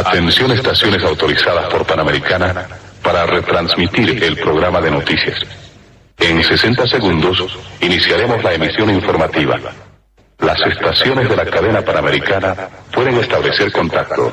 Atención estaciones autorizadas por Panamericana para retransmitir el programa de noticias. En 60 segundos iniciaremos la emisión informativa. Las estaciones de la cadena Panamericana pueden establecer contacto